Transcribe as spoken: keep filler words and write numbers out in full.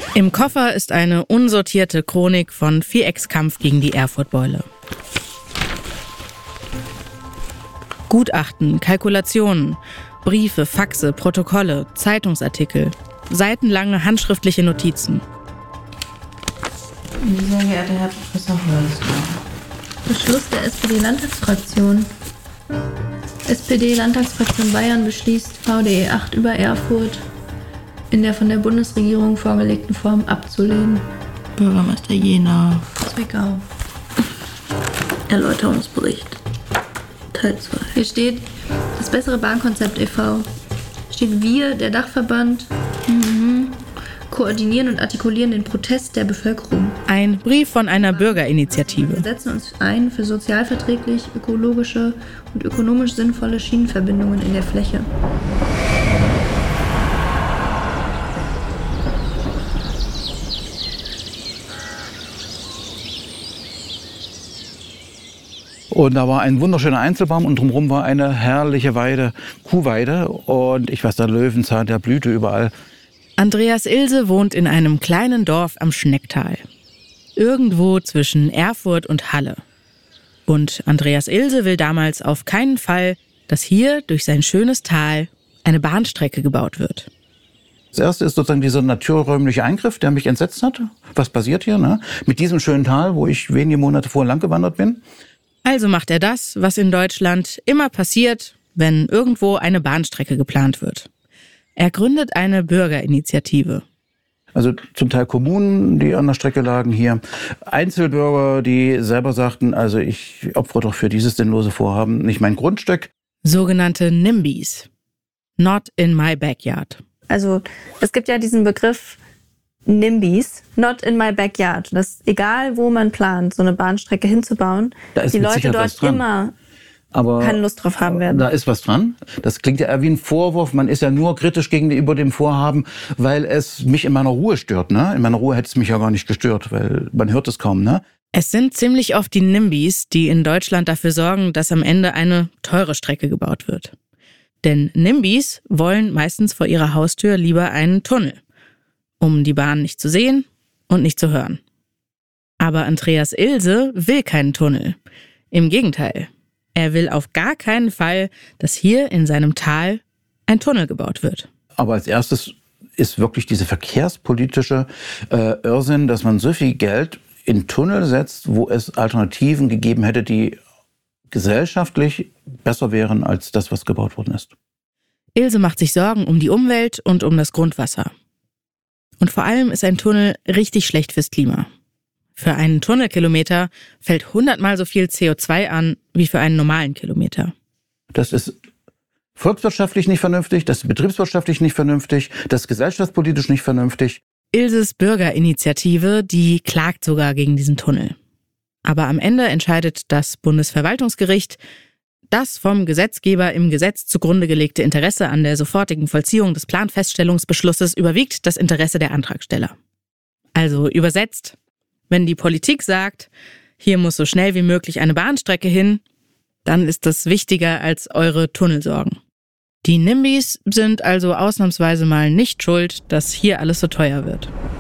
Im Koffer ist eine unsortierte Chronik von Vierecks Kampf gegen die Erfurtbeule. Gutachten, Kalkulationen, Briefe, Faxe, Protokolle, Zeitungsartikel, seitenlange handschriftliche Notizen. Sehr geehrter Herr Professor Hörnsler. Beschluss der S P D-Landtagsfraktion. S P D-Landtagsfraktion Bayern beschließt, V D E acht über Erfurt in der von der Bundesregierung vorgelegten Form abzulehnen. Bürgermeister Jena. Zwickau. Erläuterungsbericht. Teil zwei. Hier steht das bessere Bahnkonzept e V Steht wir, der Dachverband, mhm. koordinieren und artikulieren den Protest der Bevölkerung. Ein Brief von einer Bürgerinitiative. Wir setzen uns ein für sozialverträglich, ökologische und ökonomisch sinnvolle Schienenverbindungen in der Fläche. Und da war ein wunderschöner Einzelbaum und drumherum war eine herrliche Weide, Kuhweide. Und ich weiß, der Löwenzahn, der blühte überall. Andreas Ilse wohnt in einem kleinen Dorf am Schnecktal. Irgendwo zwischen Erfurt und Halle. Und Andreas Ilse will damals auf keinen Fall, dass hier durch sein schönes Tal eine Bahnstrecke gebaut wird. Das erste ist sozusagen dieser naturräumliche Eingriff, der mich entsetzt hat. Was passiert hier, ne? Mit diesem schönen Tal, wo ich wenige Monate vorher lang gewandert bin. Also macht er das, was in Deutschland immer passiert, wenn irgendwo eine Bahnstrecke geplant wird. Er gründet eine Bürgerinitiative. Also zum Teil Kommunen, die an der Strecke lagen hier. Einzelbürger, die selber sagten, also ich opfere doch für dieses sinnlose Vorhaben nicht mein Grundstück. Sogenannte NIMBYs. Not in my backyard. Also es gibt ja diesen Begriff NIMBYs, not in my backyard. Das ist egal, wo man plant, so eine Bahnstrecke hinzubauen, die Leute dort immer Aber keine Lust drauf haben werden. Da ist was dran. Das klingt ja eher wie ein Vorwurf. Man ist ja nur kritisch gegenüber dem Vorhaben, weil es mich in meiner Ruhe stört. Ne? In meiner Ruhe hätte es mich ja gar nicht gestört, weil man hört es kaum. Ne? Es sind ziemlich oft die NIMBYs, die in Deutschland dafür sorgen, dass am Ende eine teure Strecke gebaut wird. Denn NIMBYs wollen meistens vor ihrer Haustür lieber einen Tunnel, um die Bahn nicht zu sehen und nicht zu hören. Aber Andreas Ilse will keinen Tunnel. Im Gegenteil. Er will auf gar keinen Fall, dass hier in seinem Tal ein Tunnel gebaut wird. Aber als erstes ist wirklich diese verkehrspolitische äh, Irrsinn, dass man so viel Geld in Tunnel setzt, wo es Alternativen gegeben hätte, die gesellschaftlich besser wären als das, was gebaut worden ist. Ilse macht sich Sorgen um die Umwelt und um das Grundwasser. Und vor allem ist ein Tunnel richtig schlecht fürs Klima. Für einen Tunnelkilometer fällt hundertmal so viel C O zwei an wie für einen normalen Kilometer. Das ist volkswirtschaftlich nicht vernünftig, das ist betriebswirtschaftlich nicht vernünftig, das ist gesellschaftspolitisch nicht vernünftig. Ilses Bürgerinitiative, die klagt sogar gegen diesen Tunnel. Aber am Ende entscheidet das Bundesverwaltungsgericht, das vom Gesetzgeber im Gesetz zugrunde gelegte Interesse an der sofortigen Vollziehung des Planfeststellungsbeschlusses überwiegt das Interesse der Antragsteller. Also übersetzt, wenn die Politik sagt, hier muss so schnell wie möglich eine Bahnstrecke hin, dann ist das wichtiger als eure Tunnelsorgen. Die NIMBYs sind also ausnahmsweise mal nicht schuld, dass hier alles so teuer wird.